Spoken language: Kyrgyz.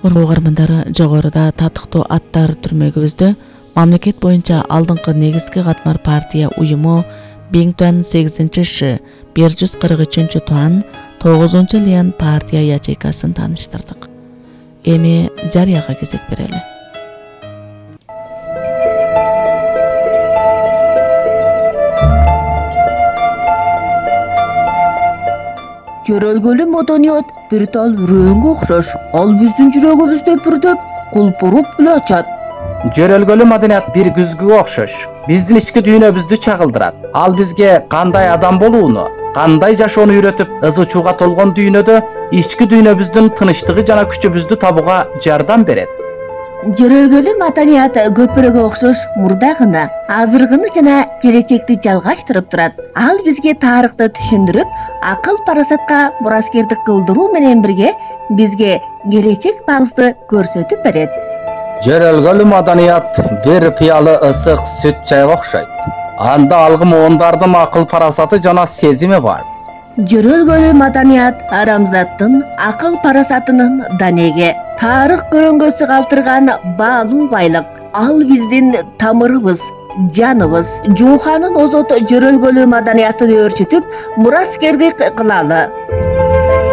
Угармандары жогоруда татыктуу аттар түрмөгүбүздө мамлекет боюнча алдыңкы негизги катмар партия уюму Биңтуан 8-шы 143 туан 9 лиан партия ячейкасын тааныштырдык. Эми жарыяга кезек берели. Жөрөлгөлүү маданият бир тал үрөөнгө окшош. Ал биздин жүрөгүбүздө бүрдөп, кулпуруп эле ачат. Жөрөлгөлүү маданият бир күзгүгө окшош. Биздин ички дүйнөбүздү чагылдырат. Ал бизге кандай адам болууну, кандай жашоону үйрөтүп, ызы-чууга толгон дүйнөдө ички дүйнөбүздүн тынычтыгы жана күчүбүздү табууга жардам берет. Жөрөлгөлүү маданият көпүрөгө окшош мурда гана, азыркыны жана келечекти жалгаштырып турат. Ал бизге тарыхты түшүндүрүп, акыл парасатка мураскердик кылдыруу менен бирге бизге келечек багызды көрсөтүп берет. Жөрөлгөлүү маданият бир пыялы ысык сүт чайга окшойт. Анда алгы муундардын акыл парасаты жана сезими бар. Жөрөлгөлүү маданият арамзаттын акыл парасатынын данеге, тарых көрөңгөсү калтырган баалуу байлык. Ал биздин тамырыбыз, жаныбыз. Жууханын озот жөрөлгөлүү маданиятын өөрчүтүп, мураскердик кылалы.